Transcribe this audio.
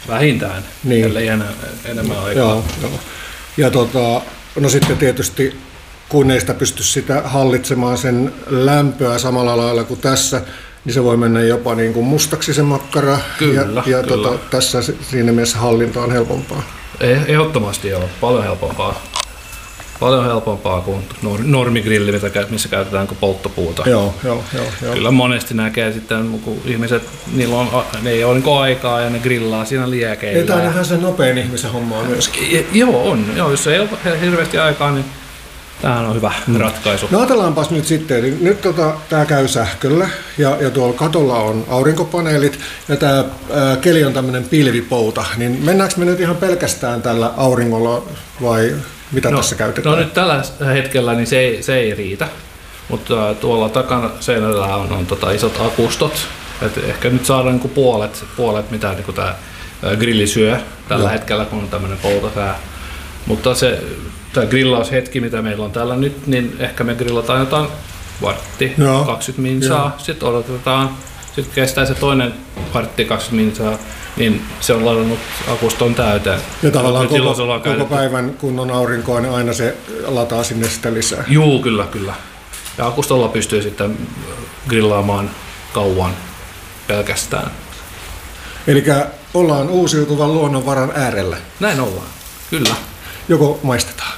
vähintään, Niin. ellei enemmän aikaa. Joo. Ja no sitten tietysti kun ei sitä pysty sitä hallitsemaan sen lämpöä samalla lailla kuin tässä, niin se voi mennä jopa niin kuin mustaksi se makkara. Kyllä, ja kyllä. Tässä siinä mielessä hallinta on helpompaa. Ehdottomasti joo, paljon helpompaa. Paljon helpompaa kuin normigrilli, missä käytetään polttopuuta. Joo. Kyllä monesti näkee sitten, kun ihmiset, ne ei ole niin aikaa ja ne grillaa siinä liekeillä. Ei tämä ihan sen nopein ihmisen hommaa myöskin. Joo, on. Joo, jos ei ole hirveästi aikaa, niin tämähän on hyvä ratkaisu. No ajatellaanpas nyt sitten, eli nyt tämä käy sähköllä ja tuolla katolla on aurinkopaneelit ja tämä keli on tämmöinen pilvipouta, niin mennäänkö me nyt ihan pelkästään tällä auringolla vai mitä tässä käytetään? No nyt tällä hetkellä niin se ei riitä, mutta tuolla takana seinällä on isot akustot, että ehkä nyt saadaan niin puolet mitä niin tämä grilli syö tällä hetkellä, kun on tämmöinen poutasää. Mutta tämä grillaushetki, mitä meillä on täällä nyt, niin ehkä me grillataan jotain vartti, 20 minsaa, sitten odotetaan, sitten kestää se toinen vartti 20 minsaa, niin se on ladannut akuston täyteen. Ja tavallaan koko päivän, kun on aurinkoa, niin aina se lataa sinne sitä lisää. Juu, kyllä. Ja akustolla pystyy sitten grillaamaan kauan pelkästään. Eli ollaan uusiutuvan luonnonvaran äärellä. Näin ollaan, kyllä. Joko maistetaan?